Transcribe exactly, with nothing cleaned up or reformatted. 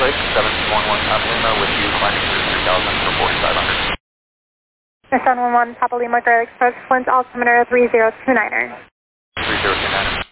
Lake, seven one one Papa Lima with you climbing through three thousand for forty-five hundred. seven one one Papa Lima, Clear Lake, Express, Flint, altimeter three zero two niner. three zero two niner.